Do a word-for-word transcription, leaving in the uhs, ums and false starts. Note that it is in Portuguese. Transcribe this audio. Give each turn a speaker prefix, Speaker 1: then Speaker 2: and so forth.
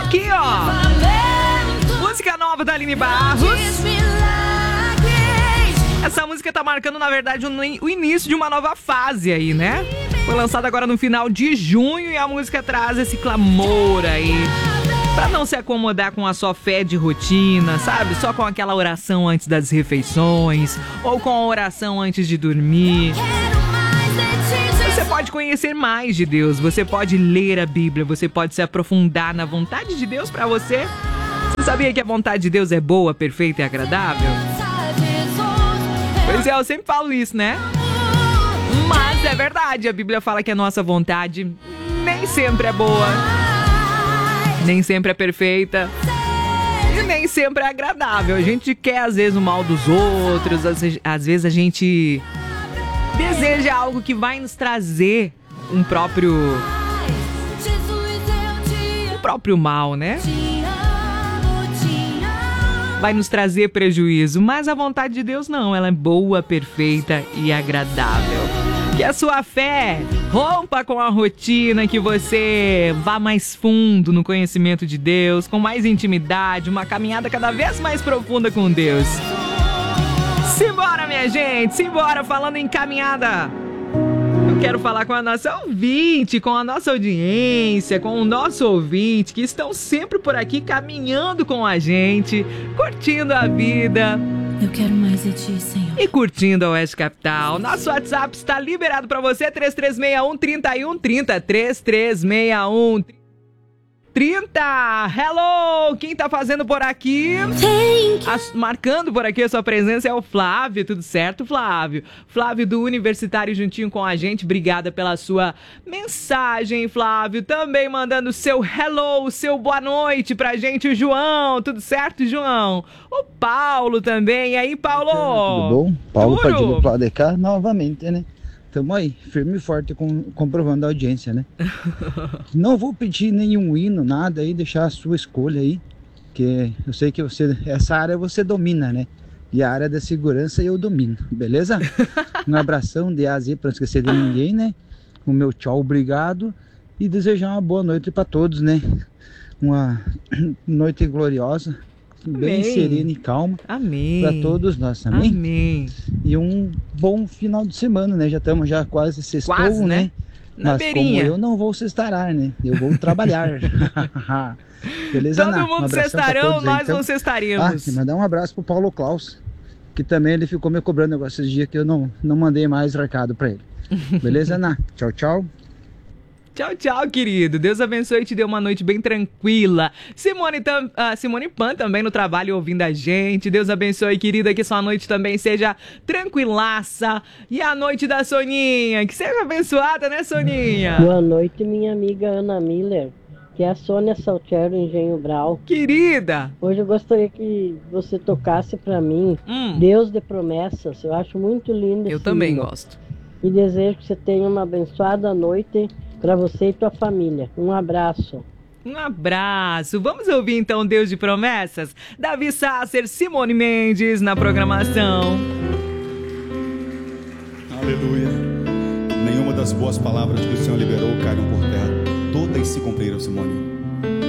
Speaker 1: Aqui, ó. Música nova da Aline Barros. Essa música tá marcando, na verdade, o início de uma nova fase aí, né? Foi lançada agora no final de junho e a música traz esse clamor aí. Pra não se acomodar com a sua fé de rotina, sabe? Só com aquela oração antes das refeições ou com a oração antes de dormir. Você pode conhecer mais de Deus, você pode ler a Bíblia, você pode se aprofundar na vontade de Deus pra você. Você sabia que a vontade de Deus é boa, perfeita e agradável? Pois é, eu sempre falo isso, né? Mas é verdade, a Bíblia fala que a nossa vontade nem sempre é boa, nem sempre é perfeita e nem sempre é agradável. A gente quer, às vezes, o mal dos outros, às, às vezes a gente deseja algo que vai nos trazer um próprio... um próprio mal, né? Vai nos trazer prejuízo, mas a vontade de Deus não, ela é boa, perfeita e agradável. Que a sua fé rompa com a rotina, que você vá mais fundo no conhecimento de Deus, com mais intimidade, uma caminhada cada vez mais profunda com Deus. Simbora, minha gente, simbora, falando em caminhada. Eu quero falar com a nossa ouvinte, com a nossa audiência, com o nosso ouvinte, que estão sempre por aqui caminhando com a gente, curtindo a vida.
Speaker 2: Eu quero mais de ti, Senhor.
Speaker 1: E curtindo a Oeste Capital. Nosso WhatsApp está liberado para você, três três seis um, três um três zero, três três seis um, trinta. Hello! Quem tá fazendo por aqui? As, marcando por aqui a sua presença é o Flávio. Tudo certo, Flávio? Flávio do Universitário juntinho com a gente. Obrigada pela sua mensagem, Flávio. Também mandando seu hello, seu boa noite pra gente, o João. Tudo certo, João? O Paulo também. E aí, Paulo?
Speaker 3: Tudo bom? Paulo Padilha pro lado de cá novamente, né? Tamo aí, firme e forte, com, comprovando a audiência, né? Não vou pedir nenhum hino, nada aí, deixar a sua escolha aí, que eu sei que você, essa área você domina, né? E a área da segurança eu domino, beleza? Um abração de A a Z pra não esquecer de ninguém, né? O meu tchau, obrigado. E desejar uma boa noite pra todos, né? Uma noite gloriosa, bem
Speaker 1: Amém.
Speaker 3: serena e calma.
Speaker 1: Amém.
Speaker 3: Para todos nós, amém?
Speaker 1: Amém.
Speaker 3: E um bom final de semana, né? Já estamos já quase sextou,
Speaker 1: Quase, né?
Speaker 3: né?
Speaker 1: Na
Speaker 3: Mas
Speaker 1: beirinha.
Speaker 3: como eu não vou sextarar, né? Eu vou trabalhar. Beleza,
Speaker 1: Todo
Speaker 3: Ná?
Speaker 1: mundo
Speaker 3: Um abração pra
Speaker 1: cestarão,
Speaker 3: todos aí,
Speaker 1: nós
Speaker 3: então.
Speaker 1: não
Speaker 3: Ah,
Speaker 1: cestaremos.
Speaker 3: e mandar um abraço pro Paulo Klaus, que também ele ficou me cobrando negócio esses dias que eu não, não mandei mais recado pra ele. Beleza, Ná? Tchau, tchau.
Speaker 1: Tchau, tchau, querido. Deus abençoe e te dê uma noite bem tranquila. Simone, tam, uh, Simone Pan também no trabalho ouvindo a gente. Deus abençoe, querida, que sua noite também seja tranquilaça. E a noite da Soninha, que seja abençoada, né, Soninha?
Speaker 4: Boa noite, minha amiga Ana Miller, que é a Sônia Saltiero, Engenho Brau.
Speaker 1: Querida!
Speaker 4: Hoje eu gostaria que você tocasse pra mim
Speaker 1: Hum.
Speaker 4: Deus de Promessas. Eu acho muito lindo esse
Speaker 1: Eu também
Speaker 4: hino.
Speaker 1: gosto.
Speaker 4: E desejo que você tenha uma abençoada noite para você e tua família. Um abraço.
Speaker 1: Um abraço. Vamos ouvir então Deus de Promessas? Davi Sasser, Simone Mendes na programação.
Speaker 5: Aleluia. Nenhuma das boas palavras que o Senhor liberou caíram por terra. Todas se cumpriram, Simone.